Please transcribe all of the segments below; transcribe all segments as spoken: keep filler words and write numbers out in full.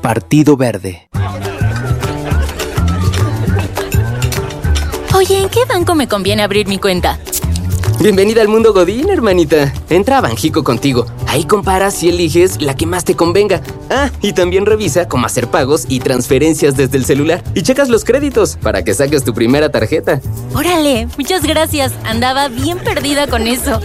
Partido Verde. Oye, ¿en qué banco me conviene abrir mi cuenta? Bienvenida al mundo Godín, hermanita. Entra a Banjico Contigo. Ahí comparas y eliges la que más te convenga. Ah, y también revisa cómo hacer pagos y transferencias desde el celular. Y checas los créditos para que saques tu primera tarjeta. Órale, muchas gracias. Andaba bien perdida con eso.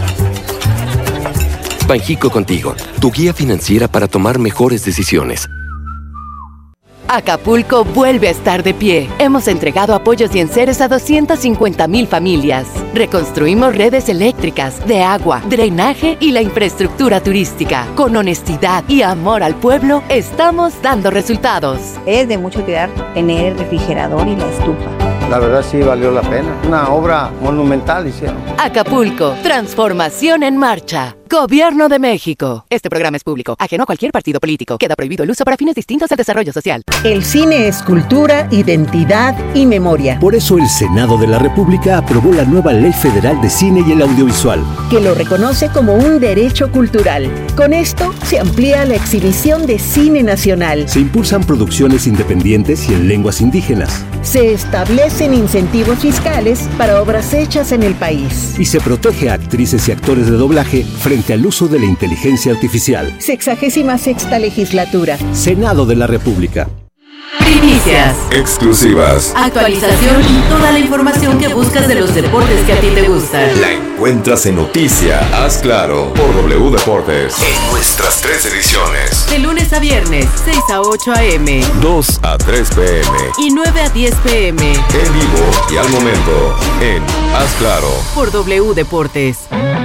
Banjico Contigo, tu guía financiera para tomar mejores decisiones. Acapulco vuelve a estar de pie. Hemos entregado apoyos y enseres a doscientas cincuenta mil familias. Reconstruimos redes eléctricas, de agua, drenaje y la infraestructura turística. Con honestidad y amor al pueblo, estamos dando resultados. Es de mucho cuidar tener el refrigerador y la estufa. La verdad sí valió la pena. Una obra monumental hicieron. Acapulco, transformación en marcha. Gobierno de México. Este programa es público, ajeno a cualquier partido político. Queda prohibido el uso para fines distintos del desarrollo social. El cine es cultura, identidad y memoria. Por eso el Senado de la República aprobó la nueva Ley Federal de Cine y el Audiovisual, que lo reconoce como un derecho cultural. Con esto se amplía la exhibición de cine nacional. Se impulsan producciones independientes y en lenguas indígenas. Se establecen incentivos fiscales para obras hechas en el país. Y se protege a actrices y actores de doblaje frente al uso de la inteligencia artificial. Sexagésima sexta legislatura. Senado de la República. Primicias. Exclusivas. Actualización y toda la información que buscas de los deportes que a ti te gustan. La encuentras en Noticia, Haz Claro, por W Deportes. En nuestras tres ediciones. De lunes a viernes, seis a ocho a eme. dos a tres pe eme. Y nueve a diez pe eme. En vivo y al momento, en Haz Claro. Por W Deportes.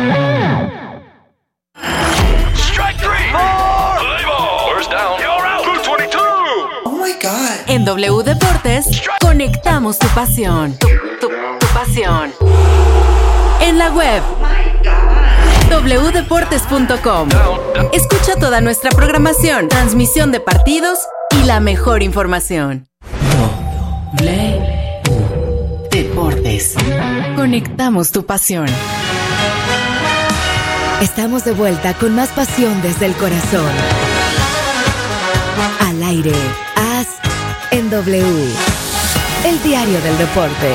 En W Deportes, conectamos tu pasión. Tu, tu, tu pasión. En la web, doble u deportes punto com. Escucha toda nuestra programación, transmisión de partidos y la mejor información. W Deportes. Conectamos tu pasión. Estamos de vuelta con más pasión desde el corazón. Al aire, Haz en W, el diario del deporte.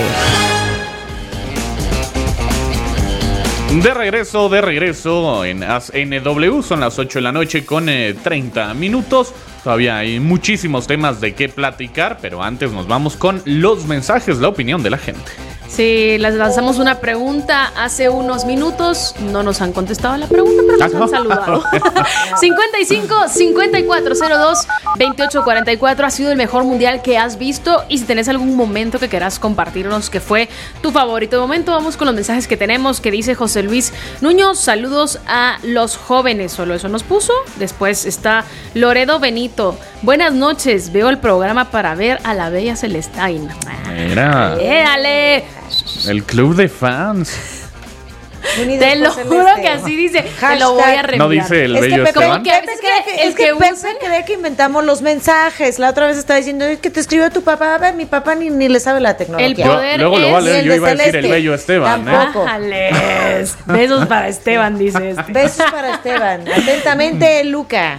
De regreso, de regreso en Haz N W, son las ocho de la noche con eh, treinta minutos. Todavía hay muchísimos temas de qué platicar, pero antes nos vamos con los mensajes, la opinión de la gente. Sí, les lanzamos una pregunta hace unos minutos. No nos han contestado la pregunta, pero nos han saludado. cincuenta y cinco, cincuenta y cuatro, cero dos, veintiocho cuarenta y cuatro. ¿Ha sido el mejor mundial que has visto? Y si tenés algún momento que quieras compartirnos que fue tu favorito de momento, vamos con los mensajes que tenemos. Que dice José Luis Nuño: saludos a los jóvenes. Solo eso nos puso. Después está Loredo Benito: buenas noches, veo el programa para ver a la bella Celestina. Mira. ¡Éale! El club de fans. Unidos Te lo juro que así dice. Hashtag. Te lo voy a reenviar. No dice el es bello que Esteban. Que, es que, es que, es que, que Pepe cree que inventamos los mensajes. La otra vez estaba diciendo que te escribió tu papá. A ver, mi papá ni, ni le sabe la tecnología. El poder yo, luego es lo va a leer. Yo iba a decir Celeste. el bello Esteban. Tampoco. ¿eh? Besos para Esteban, dice este. Besos para Esteban. Atentamente, Luca.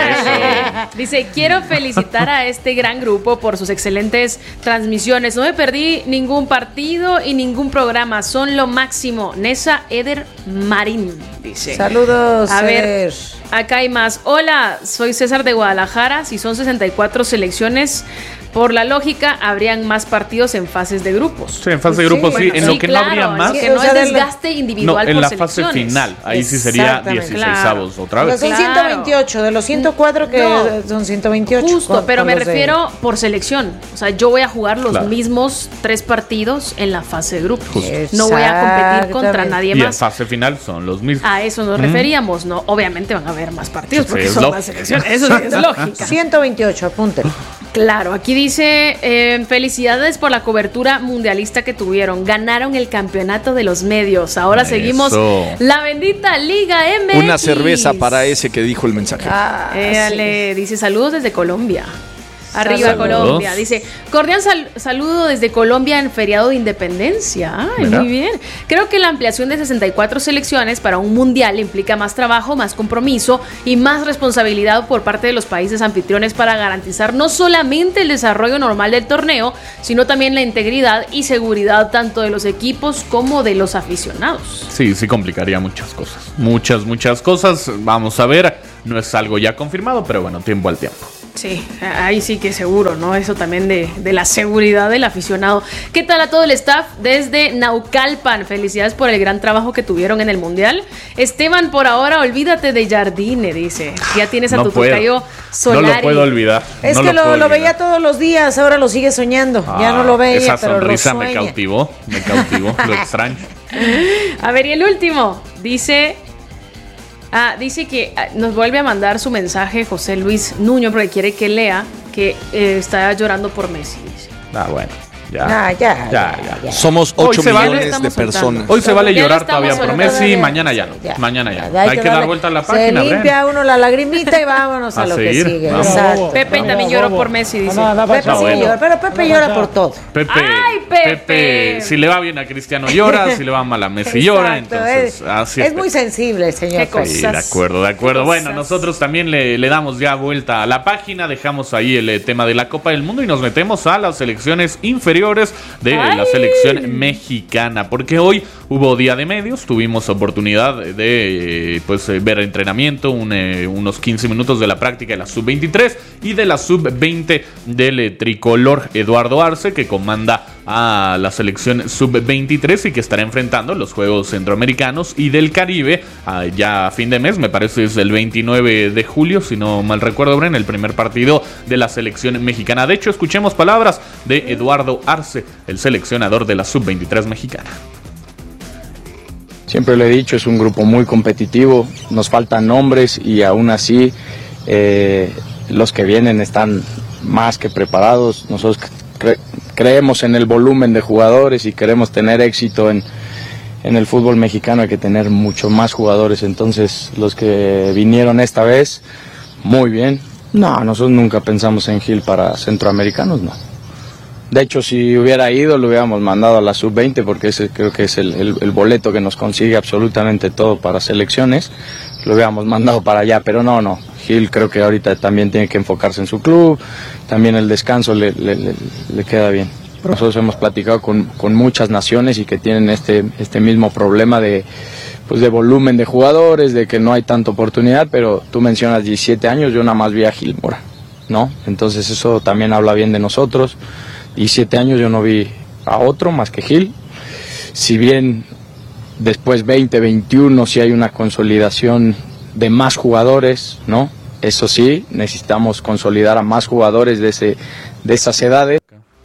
Ah, dice: quiero felicitar a este gran grupo por sus excelentes transmisiones. No me perdí ningún partido y ningún programa. Son lo máximo. Nessa Eder Marín, dice. Saludos. A ver, acá hay más. Hola, soy César de Guadalajara. Si son sesenta y cuatro selecciones, por la lógica, habrían más partidos en fases de grupos. Sí, en fase de grupos, sí. Bueno, en sí, lo que claro, no habría más. Que no es desgaste individual no, en por la selecciones. fase final. Ahí sí sería dieciseisavos claro. otra vez. Pero son Claro. ciento veintiocho, de los ciento cuatro que No, son ciento veintiocho. Justo, con, pero con me los refiero de... por selección. O sea, yo voy a jugar los Claro. mismos tres partidos en la fase de grupos. Justo. No voy a competir contra nadie Y en más. fase final son los mismos. A eso nos Mm. referíamos, ¿no? Obviamente van a haber más partidos Sí, porque es son lógico. más selecciones. Eso sí es lógica. ciento veintiocho, apúntelo. Claro, aquí dice: eh, felicidades por la cobertura mundialista que tuvieron. Ganaron el campeonato de los medios. Ahora Eso. seguimos la bendita Liga M X. Una cerveza para ese que dijo el mensaje. Ah, Éale, dice: saludos desde Colombia. Arriba Saludos. Colombia. Dice, cordial sal- saludo desde Colombia en feriado de independencia. Ay, Mira. muy bien. Creo que la ampliación de sesenta y cuatro selecciones para un mundial implica más trabajo, más compromiso y más responsabilidad por parte de los países anfitriones para garantizar no solamente el desarrollo normal del torneo, sino también la integridad y seguridad tanto de los equipos como de los aficionados. Sí, sí complicaría muchas cosas. Muchas, muchas cosas. Vamos a ver. No es algo ya confirmado, pero bueno, tiempo al tiempo. Sí, ahí sí que seguro, ¿no? Eso también de, de la seguridad del aficionado. ¿Qué tal a todo el staff desde Naucalpan? Felicidades por el gran trabajo que tuvieron en el Mundial. Esteban, por ahora, olvídate de Jardine, dice. Ya tienes a No tu puedo. tocayo Solari. No lo puedo olvidar. Es no que lo, puedo lo olvidar. veía todos los días, ahora lo sigue soñando. Ah, ya no lo veía, esa pero lo sonrisa me sueña. cautivó. Me cautivó. Lo extraño. A ver, y el último, dice... Ah, dice que ah, nos vuelve a mandar su mensaje José Luis Nuño porque quiere que lea que eh, está llorando por Messi. Dice. Ah, bueno. Ya. Ah, ya, ya, ya, ya. Somos Hoy ocho se vale- millones de estamos personas. soltando. Hoy se vale Ya lo llorar estamos todavía por soltando. Messi, mañana ya no. Ya. Mañana ya. Ya Hay, que dar darle- vuelta a la Se página, limpia Bren. uno la lagrimita y vámonos a, A lo seguir, que sigue. vamos. Exacto. Pepe también lloró por Messi, dice. Pepe sí bueno. llora, pero Pepe llora por todo. Pepe, ¡Ay, Pepe! si le va bien a Cristiano llora, si le va mal a Messi llora, Exacto, entonces es, así es es. muy sensible el señor. Qué Pepe. Sí, cosas. de acuerdo, de acuerdo. Qué Bueno, cosas. nosotros también le, le damos ya vuelta a la página, dejamos ahí el eh, tema de la Copa del Mundo y nos metemos a las selecciones inferiores de ¡Ay! la selección mexicana, porque hoy hubo día de medios, tuvimos oportunidad de eh, pues eh, ver entrenamiento, un, eh, unos quince minutos de la práctica de la sub veintitrés y de la sub veinte del eh, tricolor Eduardo Arce, que comanda a la selección sub veintitrés y que estará enfrentando los Juegos Centroamericanos y del Caribe ah, ya a fin de mes, me parece es el veintinueve de julio, si no mal recuerdo, Bren, el primer partido de la selección mexicana. De hecho, escuchemos palabras de Eduardo Arce, el seleccionador de la sub veintitrés mexicana. Siempre lo he dicho, es un grupo muy competitivo, nos faltan nombres y aún así eh, los que vienen están más que preparados. Nosotros cre- creemos en el volumen de jugadores y queremos tener éxito en, en el fútbol mexicano, hay que tener mucho más jugadores. Entonces los que vinieron esta vez, muy bien. No, nosotros nunca pensamos en Gil para centroamericanos, no. De hecho, si hubiera ido, lo hubiéramos mandado a la sub veinte porque ese creo que es el, el, el boleto que nos consigue absolutamente todo para selecciones. Lo hubiéramos mandado para allá, pero no, no. Gil creo que ahorita también tiene que enfocarse en su club, también el descanso le, le, le, le queda bien. Nosotros hemos platicado con, con muchas naciones y que tienen este, este mismo problema de, pues de volumen de jugadores, de que no hay tanta oportunidad, pero tú mencionas diecisiete años, yo nada más vi a Gil Mora, ¿no? Entonces eso también habla bien de nosotros. diecisiete años yo no vi a otro más que Gil. Si bien después veinte, veintiuno si hay una consolidación de más jugadores, ¿no? Eso sí, necesitamos consolidar a más jugadores de, ese, de esas edades.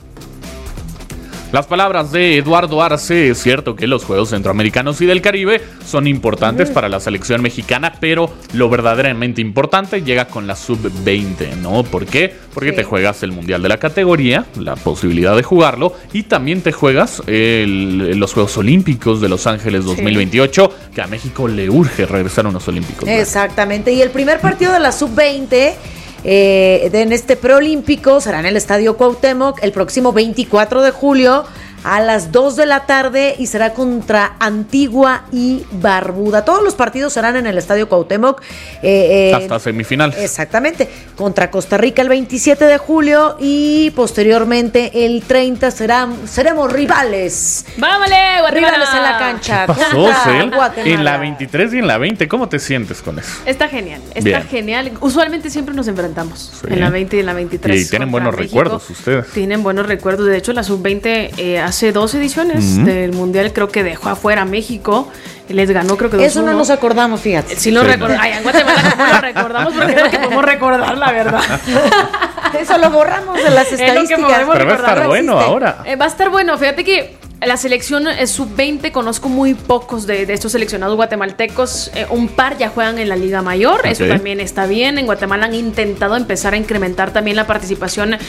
Las palabras de Eduardo Arce, es cierto que los Juegos Centroamericanos y del Caribe son importantes para la selección mexicana, pero lo verdaderamente importante llega con la sub veinte, ¿no? ¿Por qué? Porque sí. Te juegas el Mundial de la categoría, la posibilidad de jugarlo, y también te juegas el, los Juegos Olímpicos de Los Ángeles dos mil veintiocho, sí. Que a México le urge regresar a unos Olímpicos. Exactamente, y el primer partido de la sub veinte... Eh, en este preolímpico será en el Estadio Cuauhtémoc el próximo veinticuatro de julio a las dos de la tarde y será contra Antigua y Barbuda. Todos los partidos serán en el Estadio Cuauhtémoc. Eh, eh, Hasta semifinales. Exactamente. Contra Costa Rica el veintisiete de julio y posteriormente el treinta será, seremos rivales. ¡Vámonos, Guatemala! Rivales en la cancha. ¿Qué pasó, contra Cel? Guatemala. En la veintitrés y en la veinte, ¿cómo te sientes con eso? Está genial, está Bien. genial. Usualmente siempre nos enfrentamos Sí. en la veinte y en la veintitrés. Y tienen contra buenos México. recuerdos ustedes. Tienen buenos recuerdos. De hecho, la sub veinte eh, hace dos ediciones Ujú. del Mundial creo que dejó afuera a México. Les ganó creo que dos uno. Eso no nos acordamos, fíjate. Sí lo Sí, recordamos. Ay, en Guatemala no lo recordamos porque es lo que podemos recordar, la verdad. Eso lo borramos de las Es lo que estadísticas. podemos Pero va a recordar, estar no bueno existe. ahora. Eh, va a estar bueno. Fíjate que la selección eh, sub veinte, conozco muy pocos de, de estos seleccionados guatemaltecos. Eh, un par ya juegan en la Liga Mayor. Ok. Eso también está bien. En Guatemala han intentado empezar a incrementar también la participación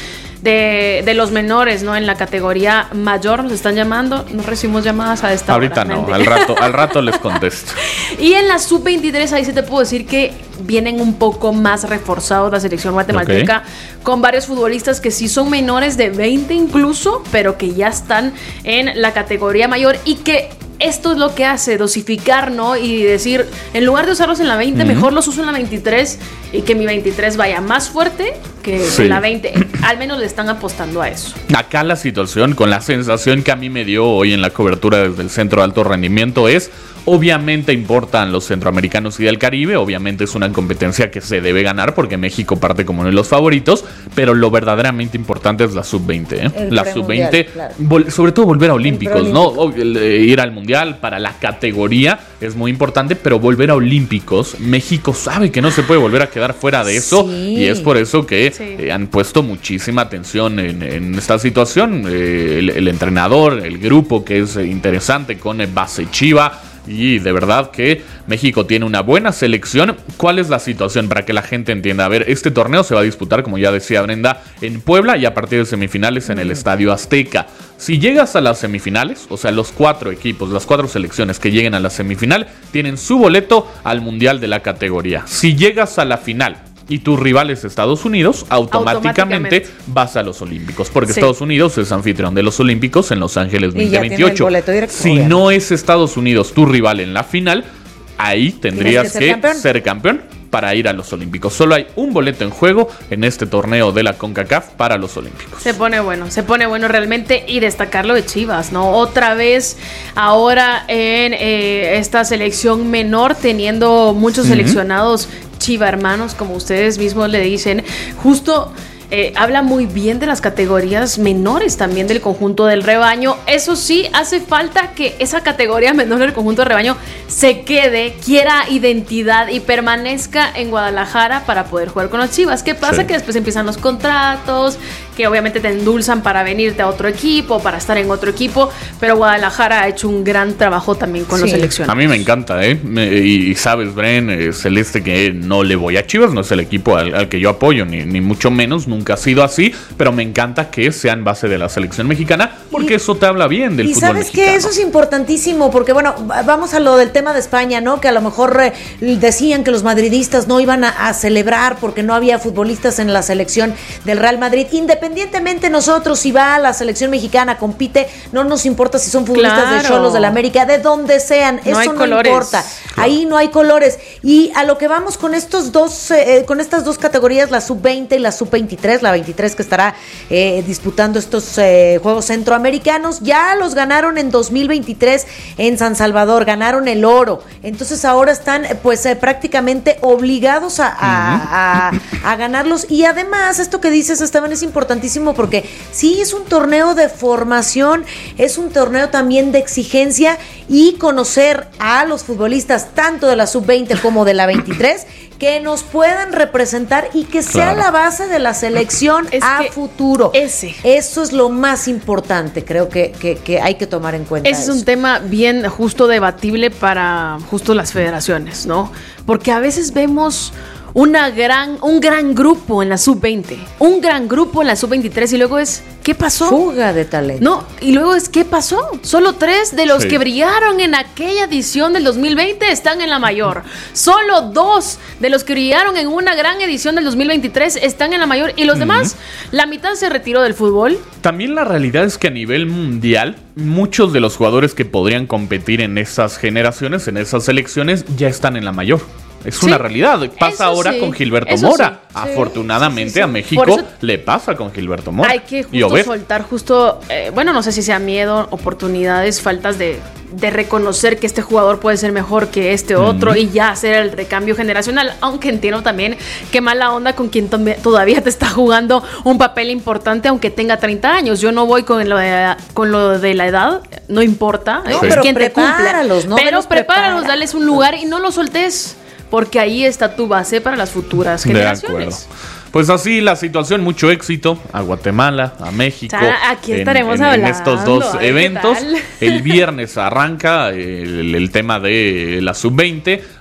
de, de los menores, ¿no? En la categoría mayor nos están llamando, no recibimos llamadas a esta Ahorita hora. no, al rato, al rato les contesto. Y en la sub veintitrés ahí sí te puedo decir que vienen un poco más reforzados la selección guatemalteca, okay, con varios futbolistas que sí son menores de veinte incluso, pero que ya están en la categoría mayor y que esto es lo que hace dosificar, ¿no? Y decir, en lugar de usarlos en la veinte, uh-huh, mejor los uso en la veintitrés y que mi veintitrés vaya más fuerte que sí, en la veinte. Al menos le están apostando a eso. Acá la situación, con la sensación que a mí me dio hoy en la cobertura desde el Centro de Alto Rendimiento es, obviamente importan los centroamericanos y del Caribe, obviamente es una competencia que se debe ganar porque México parte como uno de los favoritos, pero lo verdaderamente importante es la sub veinte, ¿eh? La sub veinte, claro, vol- sobre todo volver a Olímpicos, ¿no? O, el, eh, ir al Mundial para la categoría es muy importante, pero volver a Olímpicos, México sabe que no se puede volver a quedar fuera de eso, sí, y es por eso que sí, eh, han puesto muchísima atención en, en esta situación, eh, el, el entrenador, el grupo que es interesante con eh, Base Chiva. Y de verdad que México tiene una buena selección. ¿Cuál es la situación? Para que la gente entienda. A ver, este torneo se va a disputar, como ya decía Brenda, en Puebla y a partir de semifinales en el Estadio Azteca. Si llegas a las semifinales, o sea, los cuatro equipos, las cuatro selecciones que lleguen a la semifinal, tienen su boleto al Mundial de la categoría. Si llegas a la final y tu rival es Estados Unidos, automáticamente, automáticamente vas a los Olímpicos, porque sí, Estados Unidos es anfitrión de los Olímpicos en Los Ángeles veinte veintiocho. Si no es Estados Unidos tu rival en la final, ahí tendrías que, ser, que campeón? ser campeón para ir a los Olímpicos. Solo hay un boleto en juego en este torneo de la CONCACAF para los Olímpicos. Se pone bueno, se pone bueno realmente, y destacar lo de Chivas, ¿no? Otra vez ahora en eh, esta selección menor, teniendo muchos uh-huh, seleccionados Chiva hermanos, como ustedes mismos le dicen, justo eh, habla muy bien de las categorías menores también del conjunto del rebaño. Eso sí, hace falta que esa categoría menor del conjunto del rebaño se quede, quiera identidad y permanezca en Guadalajara para poder jugar con los Chivas. ¿Qué pasa? Sí. Que después empiezan los contratos, que obviamente te endulzan para venirte a otro equipo, para estar en otro equipo, pero Guadalajara ha hecho un gran trabajo también con sí, los seleccionados. A mí me encanta, ¿eh? Me, y, y sabes, Bren, eh, Celeste, que no le voy a Chivas, no es el equipo al, al que yo apoyo, ni, ni mucho menos, nunca ha sido así, pero me encanta que sea en base de la selección mexicana, porque y, eso te habla bien del fútbol mexicano. Y sabes que eso es importantísimo, porque bueno, vamos a lo del tema de España, ¿no? Que a lo mejor eh, decían que los madridistas no iban a, a celebrar porque no había futbolistas en la selección del Real Madrid. Independientemente nosotros, si va a la selección mexicana, compite, no nos importa si son futbolistas claro, de Xolos, de la América, de donde sean, no eso no colores. importa. Claro. Ahí no hay colores. Y a lo que vamos con estos dos, eh, con estas dos categorías, la sub veinte y la sub veintitrés, la veintitrés que estará eh, disputando estos eh, Juegos Centroamericanos, ya los ganaron en dos mil veintitrés en San Salvador, ganaron el oro. Entonces ahora están pues eh, prácticamente obligados a, a, a, a ganarlos. Y además, esto que dices, Esteban, es importantísimo porque sí es un torneo de formación, es un torneo también de exigencia, y conocer a los futbolistas tanto de la sub veinte como de la veintitrés que nos puedan representar y que sea claro, la base de la selección es a futuro. Ese. Eso es lo más importante, creo que, que, que hay que tomar en cuenta. Ese eso. es un tema bien justo debatible para justo las federaciones, ¿no? Porque a veces vemos una gran, un gran grupo en la sub veinte, un gran grupo en la sub veintitrés, y luego es, ¿qué pasó? Fuga de talento. No, y luego es, ¿qué pasó? Solo tres de los sí. que brillaron en aquella edición del dos mil veinte están en la mayor. Solo dos de los que brillaron en una gran edición del dos mil veintitrés están en la mayor, y los uh-huh. demás, la mitad se retiró del fútbol. También la realidad es que a nivel mundial, muchos de los jugadores que podrían competir en esas generaciones, en esas selecciones, ya están en la mayor. Es sí, una realidad. Pasa ahora sí, con Gilberto Mora. Sí, Afortunadamente sí, sí, sí. a México eso, le pasa con Gilberto Mora. Hay que justo soltar justo, eh, bueno, no sé si sea miedo, oportunidades, faltas de, de reconocer que este jugador puede ser mejor que este otro mm. y ya hacer el recambio generacional. Aunque entiendo también qué mala onda con quien to- todavía te está jugando un papel importante aunque tenga treinta años. Yo no voy con lo de, con lo de la edad, no importa. No, sí. Pero quien te cumple. ¿no? Pero prepáralos, dales un lugar y no lo soltes. Porque ahí está tu base para las futuras generaciones. Pues así la situación, mucho éxito a Guatemala, a México. O sea, aquí estaremos en, en, hablando. En estos dos Ay, eventos. El viernes arranca el, el tema de la sub veinte.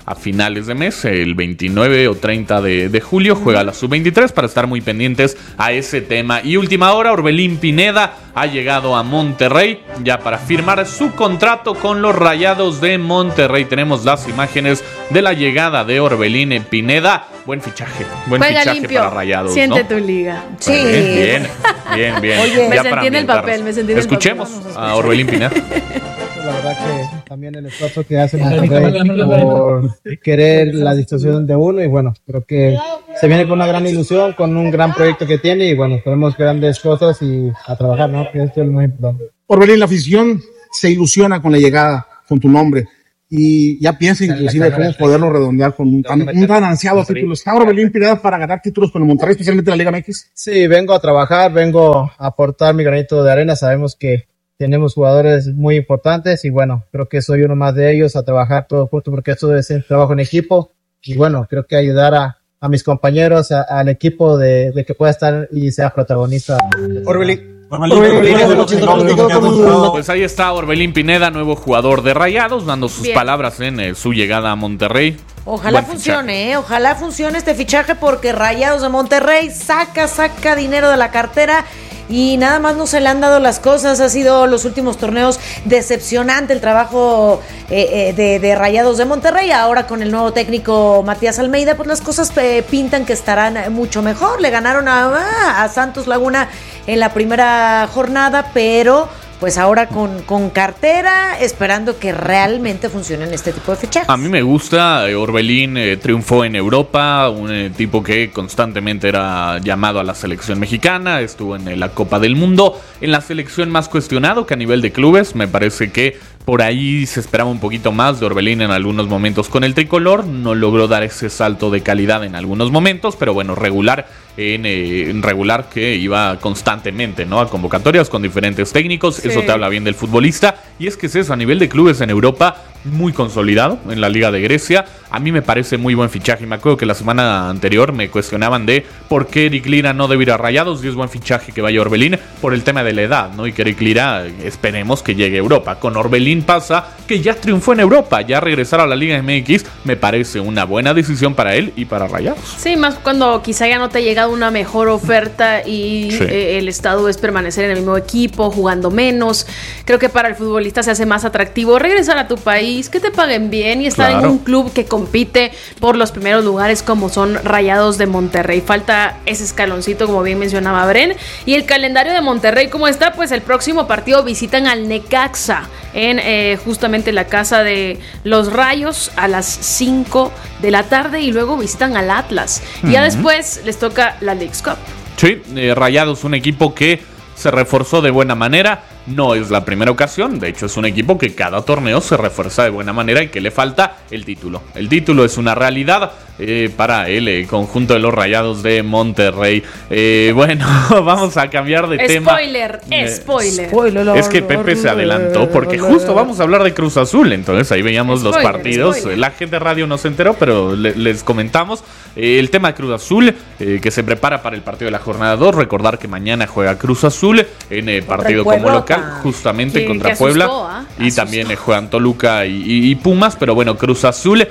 a finales de mes, el veintinueve o treinta de, de julio, juega la sub veintitrés para estar muy pendientes a ese tema. Y última hora, Orbelín Pineda ha llegado a Monterrey ya para firmar su contrato con los Rayados de Monterrey. Tenemos las imágenes de la llegada de Orbelín Pineda. Buen fichaje, buen Juega fichaje limpio. para Rayados, Siente ¿no? tu liga. Sí. Bien, bien, bien. Oye, me Ya sentí para en el ambientarnos. papel, me sentí en el Escuchemos papel. a Orbelín Pineda. La verdad que también el esfuerzo que hacen por querer la distorsión de uno y bueno, creo que se viene con una gran ilusión, con un gran proyecto que tiene y bueno, tenemos grandes cosas y a trabajar, ¿no? Que esto es lo más importante. Orbelín, la afición se ilusiona con la llegada, con tu nombre y ya piensa inclusive cómo poderlo redondear con un tan, un tan ansiado título. ¿Está Orbelín Pineda para ganar títulos con el Monterrey, especialmente la Liga M X? Sí, vengo a trabajar, vengo a aportar mi granito de arena, sabemos que tenemos jugadores muy importantes y bueno, creo que soy uno más de ellos a trabajar todos juntos porque esto es el trabajo en equipo y bueno, creo que ayudar a, a mis compañeros, a, al equipo de, de que pueda estar y sea protagonista. Orbelín. Pues ahí está Orbelín Pineda, nuevo jugador de Rayados, dando sus Bien. palabras en eh, su llegada a Monterrey. Ojalá Buen funcione, ¿eh? Ojalá funcione este fichaje porque Rayados de Monterrey saca, saca dinero de la cartera y nada más no se le han dado las cosas. Ha sido los últimos torneos decepcionante el trabajo eh, eh, de, de Rayados de Monterrey. Ahora con el nuevo técnico Matías Almeida, pues las cosas eh, pintan que estarán mucho mejor. Le ganaron a, a Santos Laguna en la primera jornada, pero pues ahora con, con cartera, esperando que realmente funcionen este tipo de fichajes. A mí me gusta, eh, Orbelín eh, triunfó en Europa, un eh, tipo que constantemente era llamado a la selección mexicana, estuvo en eh, la Copa del Mundo, en la selección más cuestionado que a nivel de clubes. Me parece que por ahí se esperaba un poquito más de Orbelín en algunos momentos con el tricolor, no logró dar ese salto de calidad en algunos momentos, pero bueno, regular en, eh, en regular que iba constantemente, ¿no? A convocatorias con diferentes técnicos, sí. Eso te habla bien del futbolista, y es que es eso, a nivel de clubes en Europa, muy consolidado en la Liga de Grecia. A mí me parece muy buen fichaje. Me acuerdo que la semana anterior me cuestionaban de por qué Eric Lira no debe ir a Rayados, y es buen fichaje que vaya Orbelín por el tema de la edad, ¿no? Y que Eric Lira, esperemos que llegue a Europa. Con Orbelín pasa que ya triunfó en Europa, ya regresar a la Liga M X me parece una buena decisión para él y para Rayados. Sí, más cuando quizá ya no te ha llegado una mejor oferta y sí. eh, el estado es permanecer en el mismo equipo, jugando menos. Creo que para el futbolista se hace más atractivo regresar a tu país, que te paguen bien y estar claro. en un club que compite por los primeros lugares como son Rayados de Monterrey. Falta ese escaloncito, como bien mencionaba Bren. Y el calendario de Monterrey, ¿cómo está? Pues el próximo partido visitan al Necaxa en eh, justamente la casa de los Rayos a las cinco de la tarde y luego visitan al Atlas. Y uh-huh. ya después les toca la Leagues Cup. Sí, eh, Rayados, un equipo que se reforzó de buena manera. No es la primera ocasión, de hecho es un equipo que cada torneo se refuerza de buena manera y que le falta el título. El título es una realidad eh, para el eh, conjunto de los Rayados de Monterrey. Eh, bueno, vamos a cambiar de spoiler, tema. Eh, spoiler, spoiler. Es que Pepe se adelantó porque justo vamos a hablar de Cruz Azul, entonces ahí veíamos spoiler, los partidos. Spoiler. La gente de radio no se enteró, pero le, les comentamos eh, el tema de Cruz Azul, eh, que se prepara para el partido de la jornada dos. Recordar que mañana juega Cruz Azul en eh, partido como local. Justamente que, contra que Puebla asustó, ¿eh? Y asustó. También juegan Toluca y, y, y Pumas, pero bueno, Cruz Azul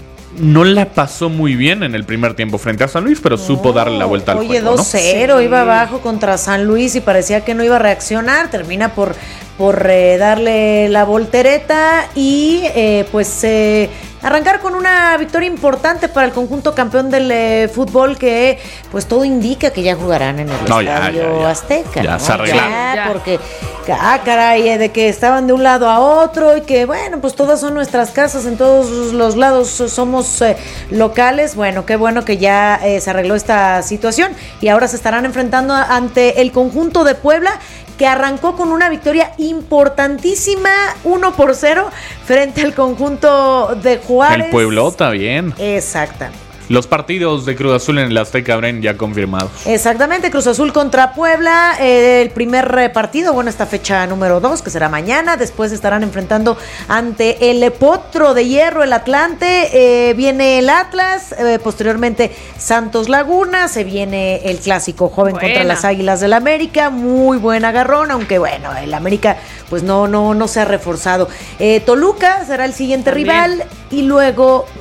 no la pasó muy bien en el primer tiempo frente a San Luis, pero no, supo darle la vuelta al oye, juego. Oye, dos cero, ¿no? Sí. Iba abajo contra San Luis y parecía que no iba a reaccionar, termina por, por eh, darle la voltereta y eh, pues eh, arrancar con una victoria importante para el conjunto campeón del eh, fútbol que pues todo indica que ya jugarán en el no, Estadio ya, ya, ya. Azteca. Ya ¿no? se arreglaron. Ya, ya. Porque, ah, caray, de que estaban de un lado a otro y que bueno, pues todas son nuestras casas, en todos los lados somos eh, locales. Bueno, qué bueno que ya eh, se arregló esta situación y ahora se estarán enfrentando ante el conjunto de Puebla, que arrancó con una victoria importantísima, uno por cero, frente al conjunto de Juárez. El Pueblota, bien. Exactamente. Los partidos de Cruz Azul en el Azteca, Bren, ya confirmados. Exactamente, Cruz Azul contra Puebla, eh, el primer partido, bueno, esta fecha número dos, que será mañana. Después estarán enfrentando ante el Potro de Hierro, el Atlante. Eh, viene el Atlas, eh, posteriormente Santos Laguna. Se viene el clásico joven buena. Contra las Águilas del América. Muy buen agarrón, aunque bueno, el América pues no, no, no se ha reforzado. Eh, Toluca será el siguiente También. rival y luego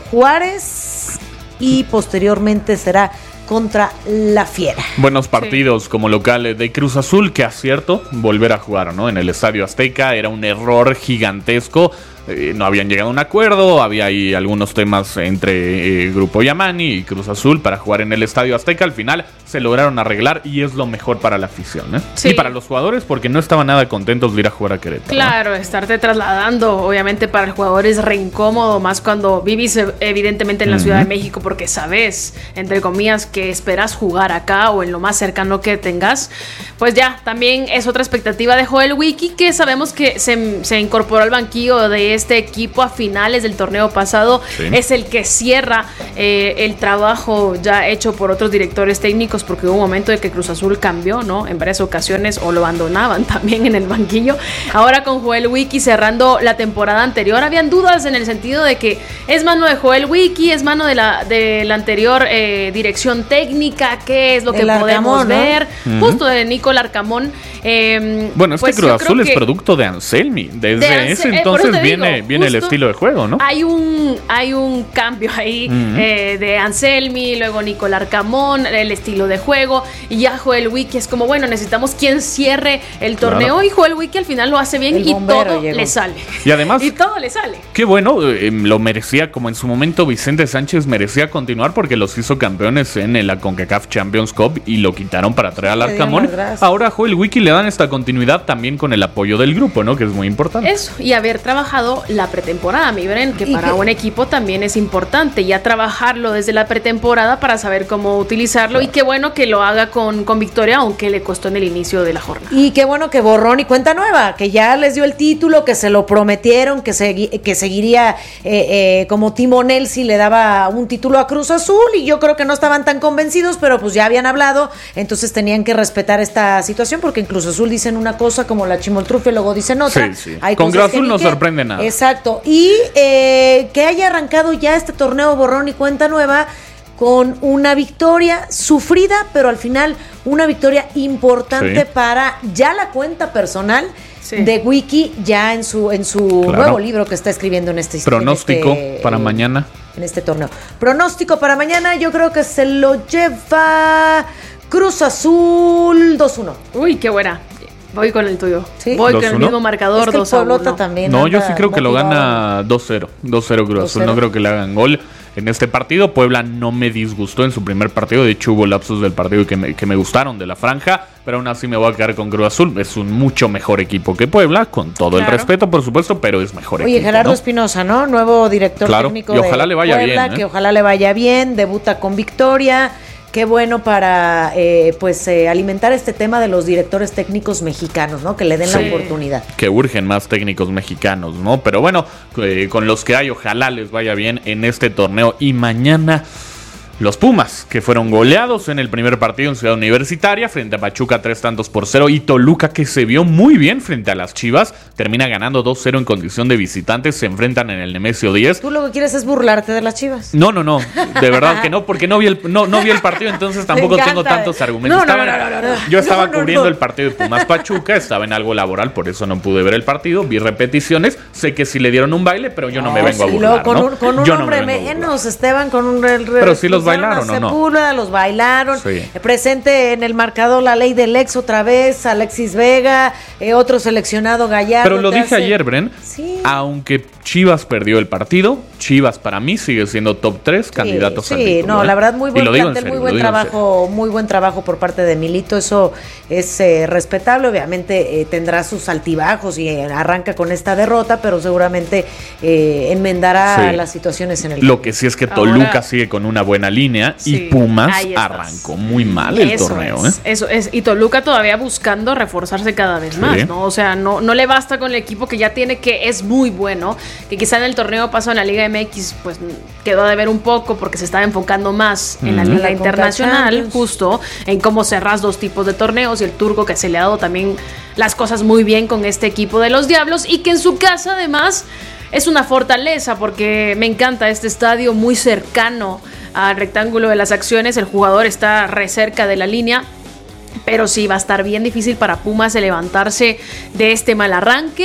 Juárez y posteriormente será contra la Fiera. Buenos partidos sí. como local de Cruz Azul, que acierto volver a jugar, ¿no? En el Estadio Azteca era un error gigantesco. Eh, no habían llegado a un acuerdo, había ahí algunos temas entre eh, Grupo Yamani y Cruz Azul para jugar en el Estadio Azteca. Al final se lograron arreglar y es lo mejor para la afición, ¿eh? Sí. Y para los jugadores, porque no estaban nada contentos de ir a jugar a Querétaro. Claro, ¿eh? Estarte trasladando, obviamente para el jugador es re incómodo, más cuando vivís evidentemente en la uh-huh. Ciudad de México, porque sabes, entre comillas, que esperas jugar acá o en lo más cercano que tengas. Pues ya, también es otra expectativa de Joel Wiki, que sabemos que se, se incorporó al banquillo de este equipo a finales del torneo pasado. Sí. Es el que cierra eh, el trabajo ya hecho por otros directores técnicos, porque hubo un momento de que Cruz Azul cambió, ¿no? En varias ocasiones, o lo abandonaban también en el banquillo. Ahora con Joel Wiki cerrando la temporada anterior, habían dudas en el sentido de que es mano de Joel Wiki, es mano de la, de la anterior eh, dirección técnica, qué es lo que el podemos Arcamón, ver, ¿no? Justo de Nico Larcamón. Eh, bueno, este pues Cruz Azul es producto de Anselmi. Desde de Ansel- ese entonces eh, viene, digo, viene el estilo de juego, ¿no? Hay un, hay un cambio ahí uh-huh. eh, de Anselmi, luego Nico Larcamón, el estilo de juego, y ya Joel Wiki es como, bueno, necesitamos quien cierre el torneo, claro. Y Joel Wiki al final lo hace bien el y todo llegó. le sale. Y además, y todo le sale. Qué bueno, eh, lo merecía, como en su momento Vicente Sánchez merecía continuar porque los hizo campeones en la CONCACAF Champions Cup y lo quitaron para traer al Arcamón. Ahora a Joel Wiki le dan esta continuidad también con el apoyo del grupo, ¿no? Que es muy importante. Eso, y haber trabajado la pretemporada, mi Bren, que para que... un equipo también es importante, ya trabajarlo desde la pretemporada para saber cómo utilizarlo, claro. Y qué bueno que lo haga con, con victoria, aunque le costó en el inicio de la jornada. Y qué bueno que borrón y cuenta nueva, que ya les dio el título, que se lo prometieron, que, segui- que seguiría eh, eh, como timonel si le daba un título a Cruz Azul, y yo creo que no estaban tan convencidos, pero pues ya habían hablado, entonces tenían que respetar esta situación, porque en Cruz Azul dicen una cosa como la Chimoltrufia, luego dicen otra. Sí, sí. Con Cruz Azul no sorprende nada. Exacto. Y eh, que haya arrancado ya este torneo borrón y cuenta nueva con una victoria sufrida, pero al final una victoria importante, sí. Para ya la cuenta personal, sí. De Wiki, ya en su en su claro. nuevo libro que está escribiendo en este pronóstico en este, para eh, mañana. En este torneo. Pronóstico para mañana, yo creo que se lo lleva Cruz Azul dos uno. Uy, qué buena. Voy con el tuyo. ¿Sí? Voy con el mismo marcador, es que dos a uno. También no, yo sí creo que lo gana dos cero. dos cero Cruz Azul. No creo que le hagan gol en este partido. Puebla no me disgustó en su primer partido. De hecho, hubo lapsos del partido que me, que me gustaron de la franja. Pero aún así me voy a quedar con Cruz Azul. Es un mucho mejor equipo que Puebla. Con todo claro. el respeto, por supuesto, pero es mejor Oye, equipo. Oye, Gerardo Espinosa, ¿no? ¿no? Nuevo director claro. técnico y ojalá de le vaya Puebla, bien, ¿eh? Que ojalá le vaya bien. Debuta con victoria. Qué bueno para eh, pues eh, alimentar este tema de los directores técnicos mexicanos, ¿no? Que le den sí. la oportunidad. Que urgen más técnicos mexicanos, ¿no? Pero bueno, eh, con los que hay, ojalá les vaya bien en este torneo. Y mañana los Pumas, que fueron goleados en el primer partido en Ciudad Universitaria frente a Pachuca tres tantos por cero, y Toluca, que se vio muy bien frente a las Chivas, termina ganando dos cero en condición de visitantes. Se enfrentan en el Nemesio diez. ¿Tú lo que quieres es burlarte de las Chivas? No, no, no, de verdad que no, porque no vi el, no, no vi el partido, entonces tampoco tengo tantos argumentos. No, estaba, no, no, no, no, no. Yo estaba no, no, cubriendo no. el partido de Pumas Pachuca, estaba en algo laboral, por eso no pude ver el partido, vi repeticiones, sé que sí le dieron un baile, pero yo no, no me vengo sí, a burlar, con ¿no? un, con un yo hombre no me menos, Esteban, con un... El, pero sí los bailaron, ¿o no? Los bailaron, sí. Presente en el marcador la ley del ex otra vez, Alexis Vega, eh, otro seleccionado Gallardo. Pero lo dije hace... ayer, Bren, sí. Aunque Chivas perdió el partido, Chivas para mí sigue siendo top tres sí, candidatos sí, al título. Sí, no, ¿eh? la verdad muy buen plantel, serio, muy buen trabajo, muy buen trabajo por parte de Milito, eso es eh, respetable, obviamente eh, tendrá sus altibajos y eh, arranca con esta derrota, pero seguramente eh, enmendará sí. las situaciones en el Lo que sí es que Toluca Ahora, sigue con una buena línea sí, y Pumas arrancó muy mal el eso torneo. Es, ¿eh? Eso es, y Toluca todavía buscando reforzarse cada vez más, sí. ¿no? O sea, no, no le basta con el equipo que ya tiene, que es muy bueno, que quizá en el torneo pasado en la Liga M X pues quedó de ver un poco porque se estaba enfocando más en la mm. Liga la Internacional, justo en cómo cerrás dos tipos de torneos, y el turco que se le ha dado también las cosas muy bien con este equipo de los Diablos, y que en su casa además es una fortaleza porque me encanta este estadio muy cercano al rectángulo de las acciones, el jugador está re cerca de la línea. Pero sí, va a estar bien difícil para Pumas levantarse de este mal arranque.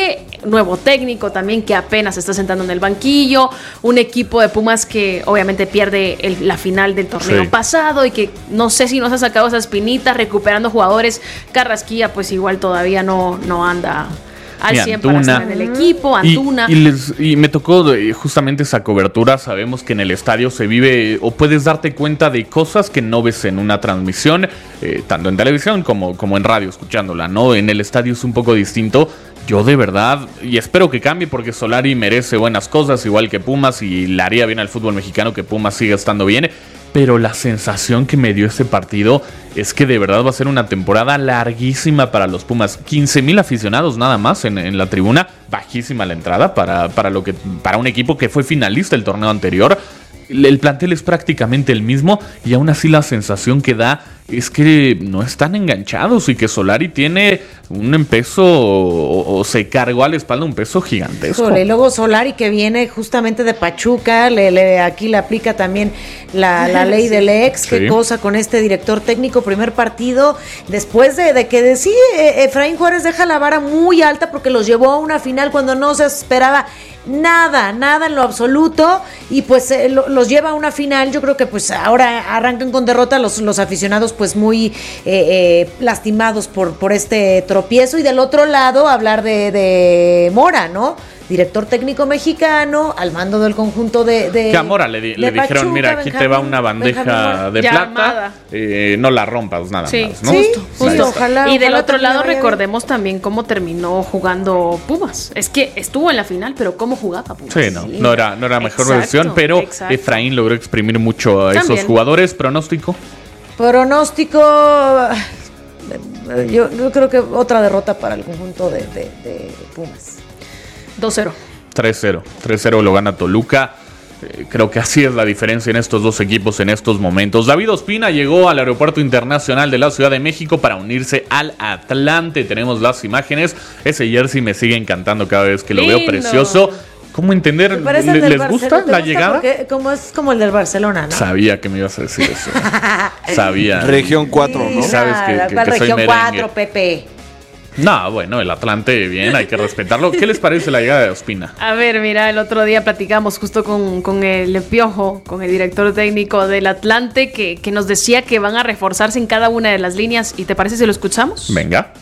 nuevo técnico también que apenas se está sentando en el banquillo, un equipo de Pumas que obviamente pierde el, la final del torneo sí. pasado y que no sé si nos ha sacado esa espinita recuperando jugadores. Carrasquilla pues igual todavía no, no anda al cien para estar en el equipo, Antuna. Y, y, les, y me tocó justamente esa cobertura. Sabemos que en el estadio se vive o puedes darte cuenta de cosas que no ves en una transmisión, eh, tanto en televisión como, como en radio, escuchándola, ¿no? En el estadio es un poco distinto. Yo de verdad, y espero que cambie porque Solari merece buenas cosas, igual que Pumas, y le haría bien al fútbol mexicano que Pumas siga estando bien. Pero la sensación que me dio este partido es que de verdad va a ser una temporada larguísima para los Pumas. quince mil aficionados nada más en, en la tribuna. Bajísima la entrada para, para, lo que, para un equipo que fue finalista el torneo anterior. El plantel es prácticamente el mismo y aún así la sensación que da es que no están enganchados y que Solari tiene un peso o, o se cargó a la espalda un peso gigantesco. Y luego Solari que viene justamente de Pachuca, le, le, aquí le aplica también la, la ley del ex, sí. Qué cosa con este director técnico, primer partido, después de, de que decía Efraín Juárez deja la vara muy alta porque los llevó a una final cuando no se esperaba nada, nada en lo absoluto y pues eh, lo, los lleva a una final. Yo creo que pues ahora arrancan con derrota los, los aficionados pues muy eh, eh, lastimados por, por este tropiezo y del otro lado hablar de, de Mora, ¿no? Director técnico mexicano al mando del conjunto de, de que a Mora le, di, le Pachuca, dijeron, mira, aquí Benjamín, te va una bandeja de plata, eh, no la rompas nada sí, más, ¿no? Sí, justo, ojalá. Y del ojalá otro lado recordemos bien. también cómo terminó jugando Pumas. Es que estuvo en la final, pero cómo jugaba Pumas. Sí, no, sí. no era, no era mejor versión, pero exacto. Efraín logró exprimir mucho a también. Esos jugadores. Pronóstico. Pronóstico. Yo, yo creo que otra derrota para el conjunto de, de, de Pumas. dos cero. tres cero. tres cero lo gana Toluca. Eh, creo que así es la diferencia en estos dos equipos en estos momentos. David Ospina llegó al Aeropuerto Internacional de la Ciudad de México para unirse al Atlante. Tenemos las imágenes. Ese jersey me sigue encantando cada vez que lo Lindo. Veo precioso. ¿Cómo entender? ¿Le, ¿Les Barcel- gusta la gusta llegada? Como es como el del Barcelona, ¿no? Sabía que me ibas a decir eso. Sabía. Región cuatro, ¿no? Sabes que, que, que soy Región merengue. cuatro, Pepe. No, bueno, el Atlante, bien, hay que respetarlo. ¿Qué les parece la llegada de Ospina? A ver, mira, el otro día platicamos justo con, con el Piojo, con el director técnico del Atlante, que, que nos decía que van a reforzarse en cada una de las líneas. ¿Y te parece si lo escuchamos? Venga.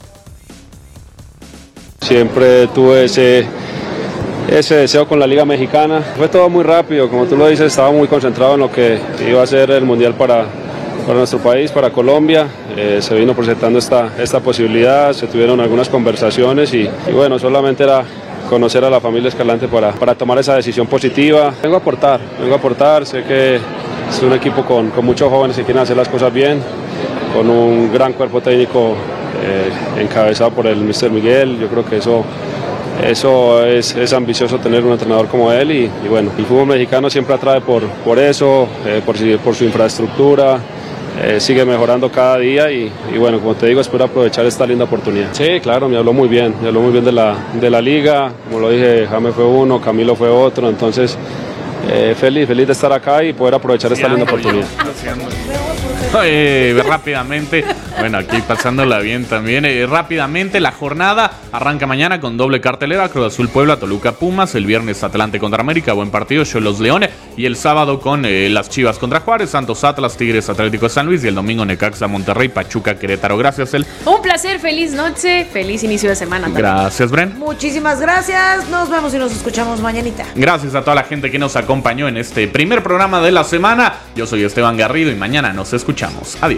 Siempre tuve ese... ese deseo con la Liga Mexicana. Fue todo muy rápido, como tú lo dices, estaba muy concentrado en lo que iba a ser el Mundial para, para nuestro país, para Colombia. Eh, se vino presentando esta, esta posibilidad, se tuvieron algunas conversaciones y, y bueno, solamente era conocer a la familia Escalante para, para tomar esa decisión positiva. Vengo a aportar, vengo a aportar, sé que es un equipo con, con muchos jóvenes que quieren hacer las cosas bien, con un gran cuerpo técnico eh, encabezado por el míster Miguel. Yo creo que eso Eso es, es ambicioso tener un entrenador como él y, y bueno, el fútbol mexicano siempre atrae por, por eso, eh, por, por su infraestructura, eh, sigue mejorando cada día y, y bueno, como te digo, espero aprovechar esta linda oportunidad. Sí, claro, me habló muy bien, me habló muy bien de la, de la liga, como lo dije, Jaime fue uno, Camilo fue otro, entonces eh, feliz, feliz de estar acá y poder aprovechar esta linda oportunidad. Eh, rápidamente, bueno, aquí pasándola bien también, eh, rápidamente la jornada arranca mañana con doble cartelera: Cruz Azul Puebla, Toluca Pumas, el viernes Atlante contra América, buen partido, Xolos Leones, y el sábado con eh, las Chivas contra Juárez, Santos Atlas, Tigres Atlético de San Luis, y el domingo Necaxa Monterrey, Pachuca Querétaro. Gracias, El. Un placer, feliz noche, feliz inicio de semana también. Gracias, Bren. Muchísimas gracias, nos vemos y nos escuchamos mañanita. Gracias a toda la gente que nos acompañó en este primer programa de la semana. Yo soy Esteban Garrido y mañana nos escuchamos. Adiós.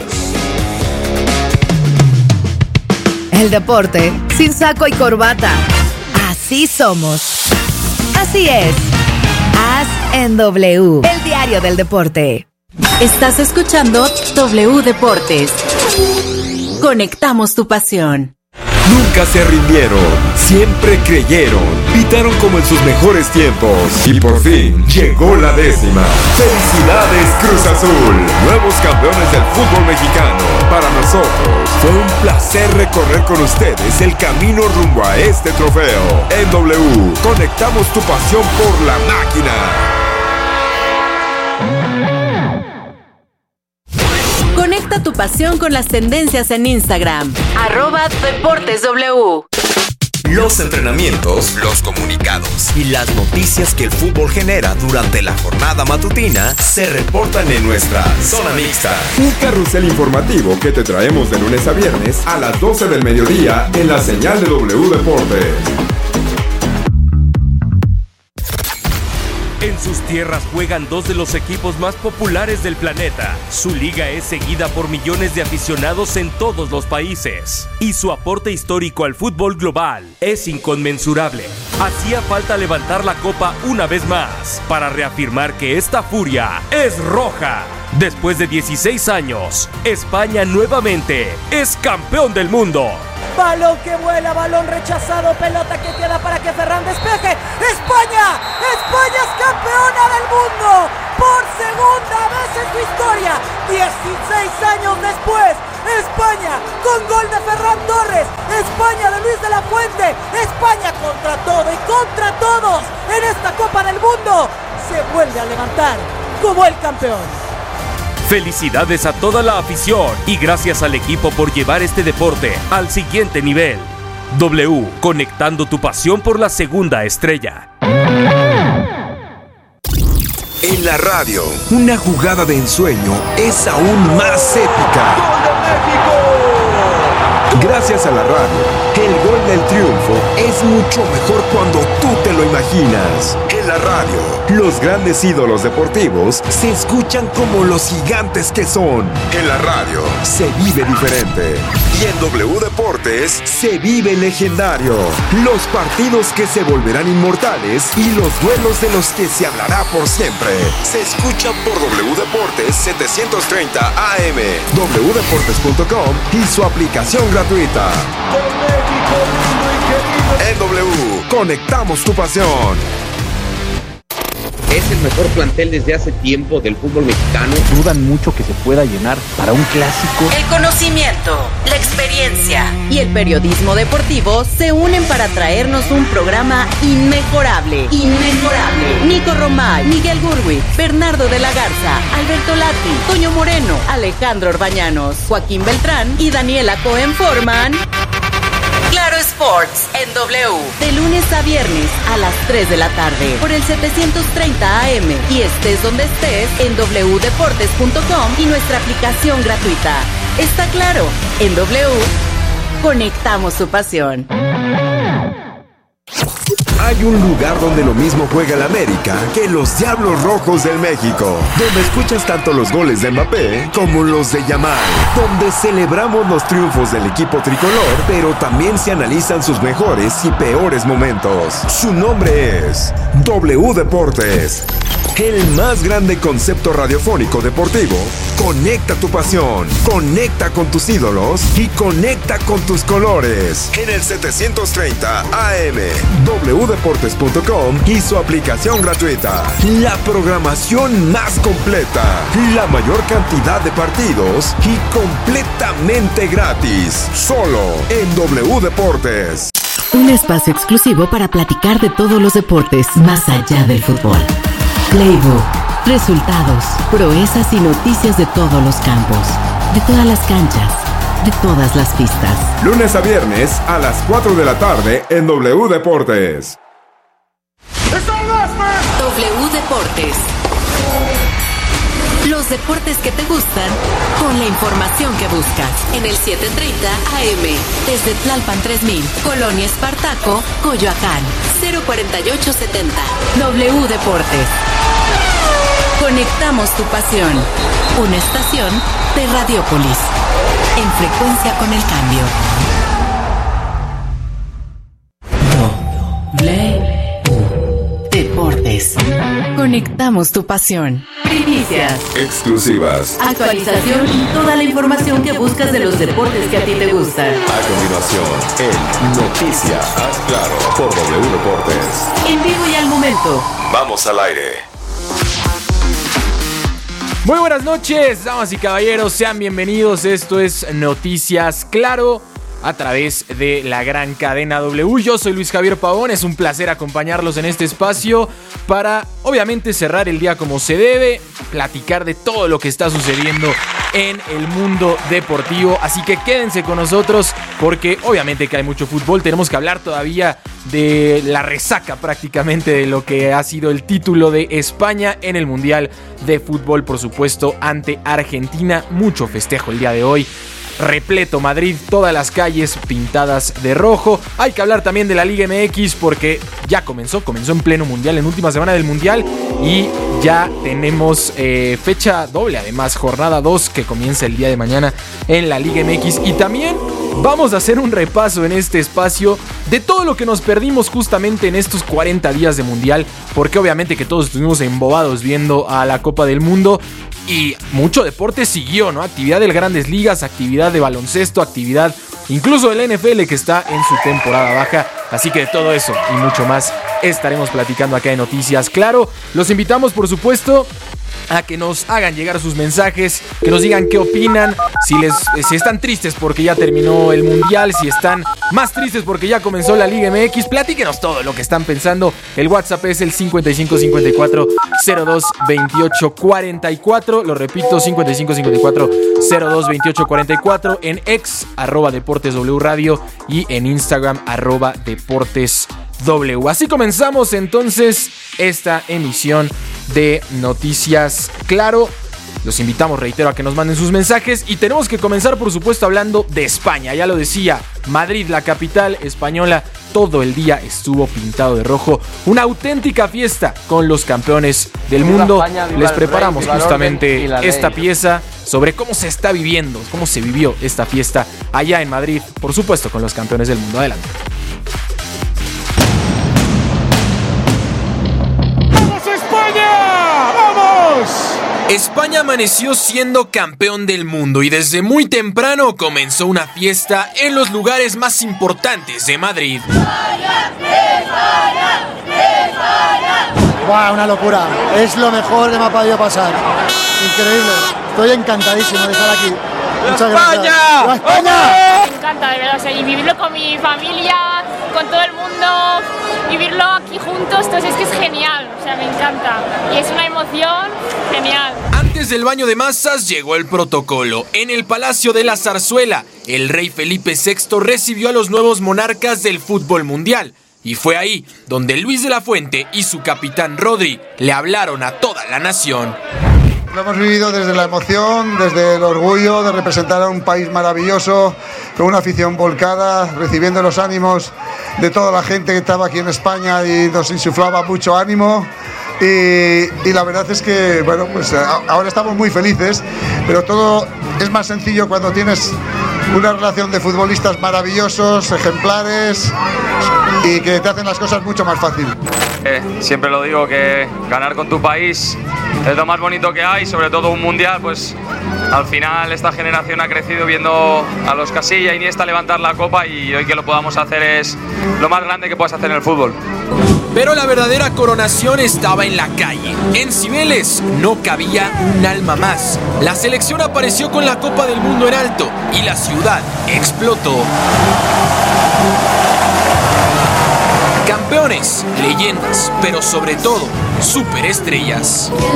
El deporte sin saco y corbata. Así somos. Así es. As en W. El diario del deporte. Estás escuchando W Deportes. Conectamos tu pasión. Nunca se rindieron, siempre creyeron, pitaron como en sus mejores tiempos y por fin llegó la décima. ¡Felicidades, Cruz Azul! Nuevos campeones del fútbol mexicano. Para nosotros fue un placer recorrer con ustedes el camino rumbo a este trofeo. En W, conectamos tu pasión por la máquina. Conecta tu pasión con las tendencias en Instagram. Arroba Deportes W. los entrenamientos, los comunicados y las noticias que el fútbol genera durante la jornada matutina se reportan en nuestra Zona Mixta. Un carrusel informativo que te traemos de lunes a viernes a las doce del mediodía en la señal de W Deportes. En sus tierras juegan dos de los equipos más populares del planeta. Su liga es seguida por millones de aficionados en todos los países. Y su aporte histórico al fútbol global es inconmensurable. Hacía falta levantar la copa una vez más para reafirmar que esta furia es roja. Después de dieciséis años, España nuevamente es campeón del mundo. Balón que vuela, balón rechazado, pelota que queda para que Ferran despeje. ¡España! ¡España es campeona del mundo! Por segunda vez en su historia, dieciséis años después, España con gol de Ferran Torres, España de Luis de la Fuente, España contra todo y contra todos en esta Copa del Mundo se vuelve a levantar como el campeón. Felicidades a toda la afición y gracias al equipo por llevar este deporte al siguiente nivel. W, conectando tu pasión por la segunda estrella. En la radio, una jugada de ensueño es aún más épica. ¡Gol de México! Gracias a la radio, el gol del triunfo es mucho mejor cuando tú te lo imaginas. En la radio, los grandes ídolos deportivos se escuchan como los gigantes que son. En la radio, se vive diferente. Y en W Deportes, se vive legendario. Los partidos que se volverán inmortales y los duelos de los que se hablará por siempre. Se escucha por W Deportes setecientos treinta A M, w deportes punto com y su aplicación gratuita. En W, conectamos tu pasión. Es el mejor plantel desde hace tiempo del fútbol mexicano. Dudan mucho que se pueda llenar para un clásico. El conocimiento, la experiencia y el periodismo deportivo se unen para traernos un programa inmejorable. Inmejorable. Nico Romay, Miguel Gurwitz, Bernardo de la Garza, Alberto Lati, Toño Moreno, Alejandro Orbañanos, Joaquín Beltrán y Daniela Cohen forman Claro Sports en W, de lunes a viernes a las tres de la tarde por el setecientos treinta A M y estés donde estés en w deportes punto com y nuestra aplicación gratuita. Está claro, en W conectamos tu pasión. Hay un lugar donde lo mismo juega el América que los Diablos Rojos del México, donde escuchas tanto los goles de Mbappé como los de Yamal, donde celebramos los triunfos del equipo tricolor, pero también se analizan sus mejores y peores momentos. Su nombre es W Deportes, el más grande concepto radiofónico deportivo. Conecta tu pasión, conecta con tus ídolos y conecta con tus colores. En el setecientos treinta A M, w deportes punto com y su aplicación gratuita. La programación más completa, la mayor cantidad de partidos y completamente gratis. Solo en W Deportes. Un espacio exclusivo para platicar de todos los deportes más allá del fútbol. Playbook, resultados, proezas y noticias de todos los campos, de todas las canchas, de todas las pistas. Lunes a viernes a las cuatro de la tarde en W Deportes. W Deportes. Los deportes que te gustan con la información que buscas. En el setecientos treinta A M, desde Tlalpan tres mil, Colonia Espartaco, Coyoacán, cero cuarenta y ocho setenta. W Deportes. Conectamos tu pasión. Una estación de Radiópolis. En frecuencia con el cambio. W Deportes. Conectamos tu pasión. Primicias. Exclusivas. Actualización y toda la información que buscas de los deportes que a ti te gustan. A continuación, en Noticias Haz Claro por W Deportes. En vivo y al momento. Vamos al aire. Muy buenas noches, damas y caballeros, sean bienvenidos. Esto es Noticias Claro a través de la gran cadena W. Yo soy Luis Javier Pavón, es un placer acompañarlos en este espacio para, obviamente, cerrar el día como se debe, platicar de todo lo que está sucediendo en el mundo deportivo. Así que quédense con nosotros porque obviamente que hay mucho fútbol. Tenemos que hablar todavía de la resaca prácticamente de lo que ha sido el título de España en el Mundial de Fútbol, por supuesto, ante Argentina. Mucho festejo el día de hoy. Repleto Madrid, todas las calles pintadas de rojo. Hay que hablar también de la Liga M X porque ya comenzó, comenzó en pleno mundial, en última semana del mundial, y ya tenemos eh, fecha doble, además jornada dos que comienza el día de mañana en la Liga M X. Y también vamos a hacer un repaso en este espacio de todo lo que nos perdimos justamente en estos cuarenta días de mundial, porque obviamente que todos estuvimos embobados viendo a la Copa del Mundo. Y mucho deporte siguió, ¿no? Actividad de Grandes Ligas, actividad de baloncesto, actividad incluso del N F L que está en su temporada baja. Así que de todo eso y mucho más estaremos platicando acá en Noticias Claro. Los invitamos, por supuesto, a que nos hagan llegar sus mensajes, que nos digan qué opinan, si, les, si están tristes porque ya terminó el Mundial, si están más tristes porque ya comenzó la Liga M X. Platíquenos todo lo que están pensando. El WhatsApp es el cincuenta y cinco cincuenta y cuatro cero dos veintiocho cuarenta y cuatro. Lo repito, cincuenta y cinco cincuenta y cuatro cero dos veintiocho cuarenta y cuatro. En X, arroba Deportes W Radio, y en Instagram, arroba Deportes W. Así comenzamos entonces esta emisión de Noticias Claro. Los invitamos, reitero, a que nos manden sus mensajes y tenemos que comenzar, por supuesto, hablando de España. Ya lo decía, Madrid, la capital española, todo el día estuvo pintado de rojo. Una auténtica fiesta con los campeones del Viva mundo. España, viva Les el preparamos rey, viva el justamente orden y la ley. esta pieza sobre cómo se está viviendo, cómo se vivió esta fiesta allá en Madrid, por supuesto, con los campeones del mundo. Adelante. España amaneció siendo campeón del mundo y desde muy temprano comenzó una fiesta en los lugares más importantes de Madrid. ¡Wow! Una locura. Es lo mejor que me ha podido pasar. Increíble. Estoy encantadísimo de estar aquí. Muchas gracias. ¡Viva España! Me encanta, de verdad, o sea, y vivirlo con mi familia, con todo el mundo, vivirlo aquí juntos, entonces es que es genial, o sea, me encanta. Y es una emoción genial. Antes del baño de masas llegó el protocolo. En el Palacio de la Zarzuela, el rey Felipe sexto recibió a los nuevos monarcas del fútbol mundial. Y fue ahí donde Luis de la Fuente y su capitán Rodri le hablaron a toda la nación. Lo hemos vivido desde la emoción, desde el orgullo de representar a un país maravilloso, con una afición volcada, recibiendo los ánimos de toda la gente que estaba aquí en España y nos insuflaba mucho ánimo. Y, y la verdad es que, bueno, pues ahora estamos muy felices, pero todo es más sencillo cuando tienes una relación de futbolistas maravillosos, ejemplares, y que te hacen las cosas mucho más fácil. Eh, siempre lo digo, que ganar con tu país es lo más bonito que hay, sobre todo un mundial, pues al final esta generación ha crecido viendo a los Casilla y Iniesta levantar la copa, y hoy que lo podamos hacer es lo más grande que puedas hacer en el fútbol. Pero la verdadera coronación estaba en la calle. En Cibeles no cabía un alma más. La selección apareció con la Copa del Mundo en alto y la ciudad explotó. Campeones, leyendas, pero sobre todo, superestrellas.